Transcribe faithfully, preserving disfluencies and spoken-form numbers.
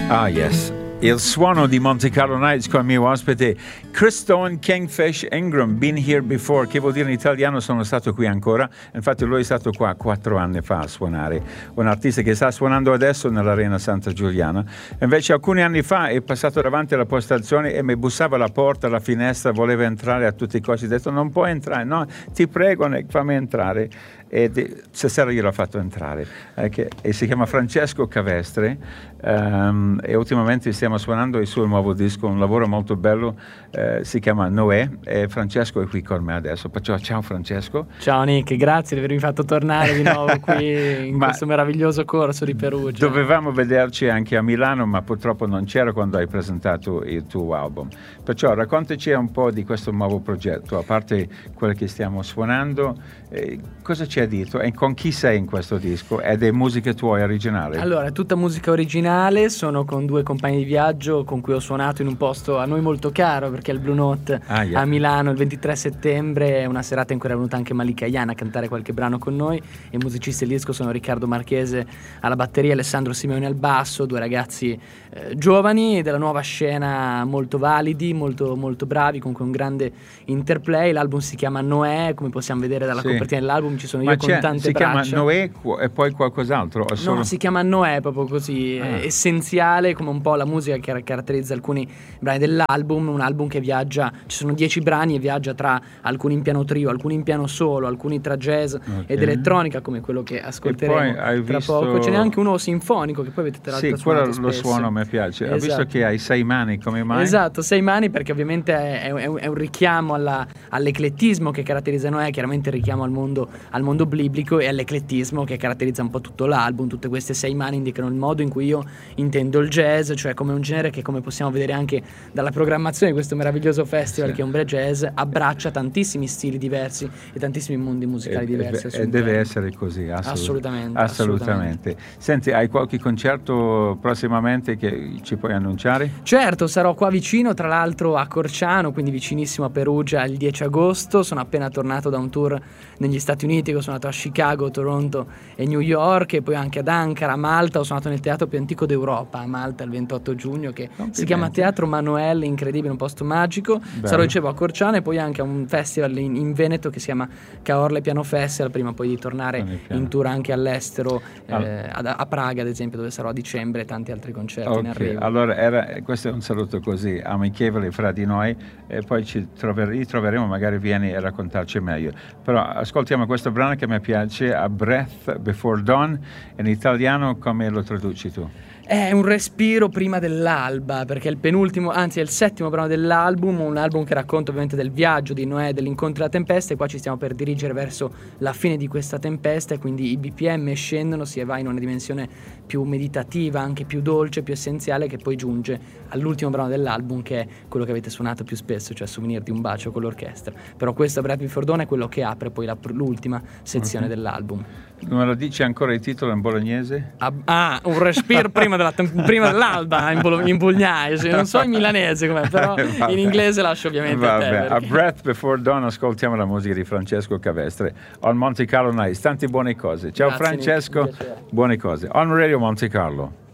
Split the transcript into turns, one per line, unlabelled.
Ah, yes. Il suono di Monte Carlo Nights con il mio ospite Chris Stone, Kingfish Ingram, been here before, che vuol dire in italiano sono stato qui ancora. Infatti lui è stato qua quattro anni fa a suonare, un artista che sta suonando adesso nell'Arena Santa Giuliana. Invece alcuni anni fa è passato davanti alla postazione e mi bussava alla porta, alla finestra, voleva entrare a tutti i costi. Ho detto non puoi entrare, no, ti prego, fammi entrare. E di, stasera gliel'ho fatto entrare, eh, che, e si chiama Francesco Cavestre, um, e ultimamente stiamo suonando il suo nuovo disco, un lavoro molto bello, eh, si chiama Noè, e Francesco è qui con me adesso. Perciò ciao Francesco.
Ciao Nick, grazie di avermi fatto tornare di nuovo qui in questo meraviglioso corso di Perugia.
Dovevamo vederci anche a Milano, ma purtroppo non c'era quando hai presentato il tuo album. Perciò raccontaci un po' di questo nuovo progetto, a parte quello che stiamo suonando, eh, cosa c'è dito e con chi sei in questo disco? Ed è musica tua originale?
Allora, è tutta musica originale, sono con due compagni di viaggio con cui ho suonato in un posto a noi molto caro, perché è il Blue Note ah, yeah. a Milano il ventitré settembre, è una serata in cui era venuta anche Malika Ayane a cantare qualche brano con noi. I musicisti del disco sono Riccardo Marchese alla batteria, Alessandro Simeone al basso, due ragazzi eh, giovani della nuova scena, molto validi, molto, molto bravi, con un grande interplay. L'album si chiama Noè, come possiamo vedere dalla sì. copertina dell'album ci sono
Ma
io con tante
si
braccia.
chiama Noè e poi qualcos'altro? Solo...
No, si chiama Noè proprio così, ah. essenziale, come un po' la musica che caratterizza alcuni brani dell'album, un album che viaggia, ci sono dieci brani e viaggia tra alcuni in piano trio, alcuni in piano solo, alcuni tra jazz okay. ed elettronica, come quello che ascolteremo tra
visto...
poco. Ce n'è anche uno sinfonico che poi avete tra l'altro
sì, quello
spesso.
Lo suono mi piace.
Esatto.
Ho visto che hai sei mani, come mai?
Esatto, sei mani, perché ovviamente è, è, un, è un richiamo alla, all'eclettismo che caratterizza Noè, chiaramente il richiamo al mondo, al mondo biblico e all'eclettismo che caratterizza un po' tutto l'album. Tutte queste sei mani indicano il modo in cui io intendo il jazz, cioè come un genere che, come possiamo vedere anche dalla programmazione di questo meraviglioso festival sì. che è Ombre Jazz, abbraccia tantissimi stili diversi e tantissimi mondi musicali e, diversi.
E, e deve essere così, assolut-
assolutamente,
assolutamente. assolutamente. Senti, hai qualche concerto prossimamente che ci puoi annunciare?
Certo, sarò qua vicino, tra l'altro a Corciano, quindi vicinissimo a Perugia, il dieci agosto. Sono appena tornato da un tour negli Stati Uniti, che ho suonato a Chicago, Toronto e New York, e poi anche ad Ankara, a Malta. Ho suonato nel teatro più antico d'Europa, a Malta, il ventotto giugno, che si chiama Teatro Manuel, incredibile, un posto magico. Bello. Sarò, dicevo, a Corciano, e poi anche a un festival in, in Veneto che si chiama Caorle Piano Festival, prima poi di tornare in tour anche all'estero, ah. eh, a, a Praga ad esempio, dove sarò a dicembre, e tanti altri concerti
okay.
in arrivo.
Allora era, questo è un saluto così amichevole fra di noi, e poi ci trover- ritroveremo, magari vieni a raccontarci meglio. Però ascoltiamo questo brano che mi piace, A Breath Before Dawn. In italiano come lo traduci tu?
È un respiro prima dell'alba, perché è il penultimo, anzi è il settimo brano dell'album, un album che racconta ovviamente del viaggio di Noè, dell'incontro della tempesta, e qua ci stiamo per dirigere verso la fine di questa tempesta, e quindi i B P M scendono, si va in una dimensione più meditativa, anche più dolce, più essenziale, che poi giunge all'ultimo brano dell'album, che è quello che avete suonato più spesso, cioè Souvenir di un bacio con l'orchestra. Però questo, Breath Before Dawn, è quello che apre poi la, l'ultima sezione okay. dell'album.
Me lo dici ancora il titolo in bolognese?
Ah, ah un respiro prima, della tem- prima dell'alba in, bolo- in pugliese, non so in milanese com'è, però in inglese lascio ovviamente a te. Perché... A
Breath Before Dawn, ascoltiamo la musica di Francesco Cavestre on Monte Carlo Nights. Tante buone cose. Ciao. Grazie, Francesco, buone cose on Radio Monte Carlo.